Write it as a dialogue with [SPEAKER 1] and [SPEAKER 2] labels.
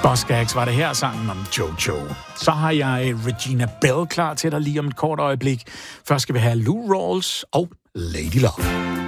[SPEAKER 1] Buzzcocks var det her sangen om Jojo. Så har jeg Regina Belle klar til dig lige om et kort øjeblik. Først skal vi have Lou Rawls og Lady Love.